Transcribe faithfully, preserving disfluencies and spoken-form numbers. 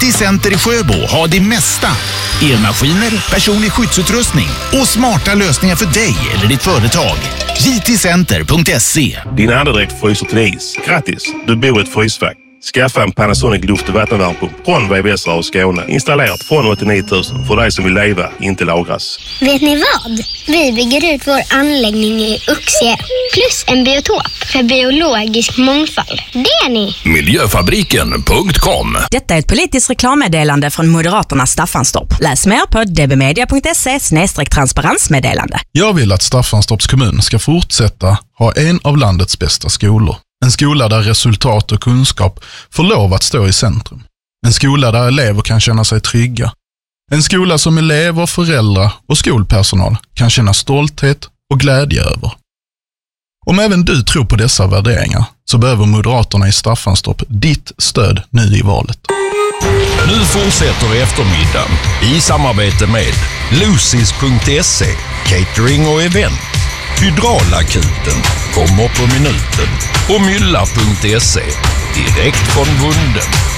J T-center i Sjöbo har det mesta. Elmaskiner, personlig skyddsutrustning och smarta lösningar för dig eller ditt företag. J T center punkt se. Din andedräkt fryser till is. Grattis, du bor i ett frysfack. Skaffa en Panasonic luft- och vattenvärmepump från V V S och Skåne. Installerat från åttionio tusen för dig som vill leva, inte lagras. Vet ni vad? Vi bygger ut vår anläggning i Uxie. Plus en biotop för biologisk mångfald. Det är ni! Miljöfabriken punkt com. Detta är ett politiskt reklammeddelande från Moderaternas Staffanstorp. Läs mer på d b media punkt se slash transparensmeddelande. Jag vill att Staffanstorps kommun ska fortsätta ha en av landets bästa skolor. En skola där resultat och kunskap får lov att stå i centrum. En skola där elever kan känna sig trygga. En skola som elever, föräldrar och skolpersonal kan känna stolthet och glädje över. Om även du tror på dessa värderingar så behöver Moderaterna i Staffanstorp ditt stöd nu i valet. Nu fortsätter eftermiddagen i samarbete med Lucys punkt se, catering och event. Hydraulakuten kommer på minuten och Mylla punkt se, direkt från Vunden.